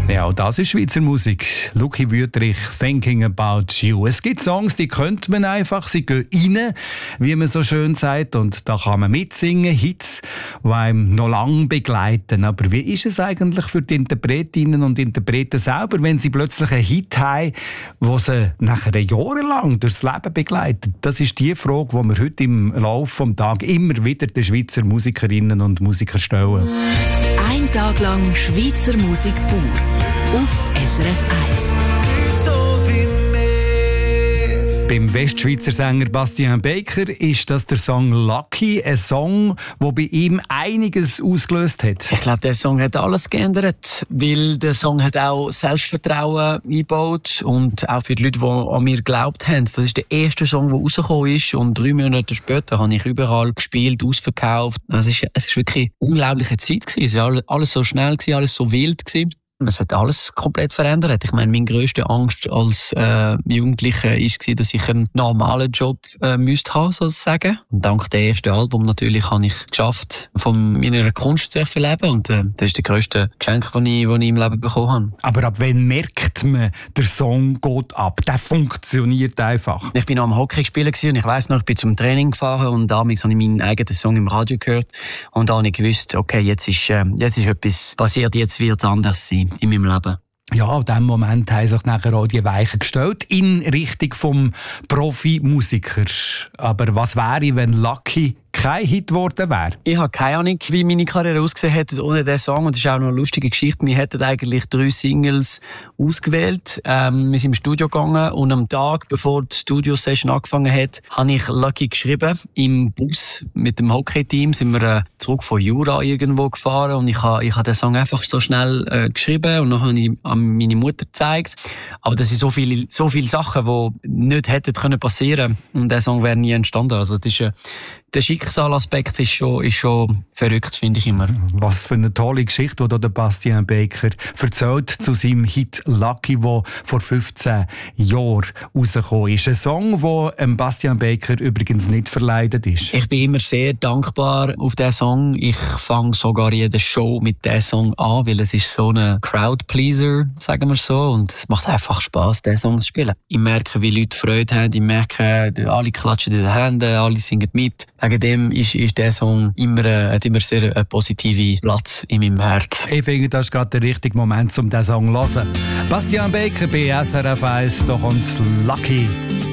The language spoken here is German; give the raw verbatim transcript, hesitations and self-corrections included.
Ja, das ist Schweizer Musik. Luki Wüthrich, «Thinking About You». Es gibt Songs, die könnte man einfach, sie gehen rein, wie man so schön sagt, und da kann man mitsingen, Hits, die einem noch lange begleiten. Aber wie ist es eigentlich für die Interpretinnen und Interpreten selber, wenn sie plötzlich einen Hit haben, der sie nachher jahrelang durchs Leben begleitet? Das ist die Frage, die wir heute im Laufe des Tages immer wieder den Schweizer Musikerinnen und Musikern stellen. Ein Tag lang Schweizer Musik pur auf S R F eins. Beim Westschweizer Sänger Bastian Baker ist das der Song «Lucky», ein Song, der bei ihm einiges ausgelöst hat. Ich glaube, der Song hat alles geändert, weil der Song hat auch Selbstvertrauen eingebaut und auch für die Leute, die an mir geglaubt haben. Das ist der erste Song, der rausgekommen ist, und drei Monate später habe ich überall gespielt, ausverkauft. Es ist, es ist wirklich eine unglaubliche Zeit gewesen. Es war alles so schnell gewesen, alles so wild gewesen. Es hat alles komplett verändert. Ich meine, meine grösste Angst als äh, Jugendlicher war, dass ich einen normalen Job äh, müsste haben, sozusagen. Und dank dem ersten Album natürlich habe ich geschafft, von meiner Kunst zu leben. Und äh, das ist das grösste Geschenk, das ich, das ich im Leben bekommen habe. Aber ab wann merkt man, der Song geht ab? Der funktioniert einfach. Ich war noch am Hockey spielen und ich weiss noch, ich bin zum Training gefahren und damals habe ich meinen eigenen Song im Radio gehört. Und da habe ich gewusst, okay, jetzt ist, äh, jetzt ist etwas passiert, jetzt wird es anders sein in meinem Leben. Ja, in diesem Moment haben sich nachher auch die Weichen gestellt in Richtung vom Profimusiker. Aber was wäre, wenn «Lucky» kein Hit geworden wäre? Ich habe keine Ahnung, wie meine Karriere ausgesehen hätte ohne diesen Song. Und das ist auch noch eine lustige Geschichte. Wir hätten eigentlich drei Singles ausgewählt. Ähm, wir sind im Studio gegangen und am Tag, bevor die Studio-Session angefangen hat, habe ich «Lucky» geschrieben. Im Bus mit dem Hockey-Team sind wir äh, zurück von Jura irgendwo gefahren und ich habe ich ha den Song einfach so schnell äh, geschrieben und dann habe ich an meine Mutter gezeigt. Aber das sind so viele, so viele Sachen, die nicht hätten können passieren und der Song wäre nie entstanden. Also das ist, äh, der Schicksalaspekt ist schon, ist schon verrückt, finde ich immer. Was für eine tolle Geschichte, die der Bastian Baker erzählt zu seinem Hit «Lucky», der vor fünfzehn Jahren rausgekommen ist. Ein Song, der Bastian Baker übrigens nicht verleidet ist. Ich bin immer sehr dankbar auf diesen Song. Ich fange sogar jede Show mit diesem Song an, weil es ist so ein Crowdpleaser, sagen wir so. Und es macht einfach Spass, diesen Song zu spielen. Ich merke, wie Leute Freude haben. Ich merke, alle klatschen in den Händen, alle singen mit. Wegen dem ist, ist der Song immer, äh, hat immer sehr einen positiven Platz in meinem Herz. Ich finde, das ist gerade der richtige Moment, um diesen Song zu hören. Bastian Baker bei S R F eins, da kommt «Lucky».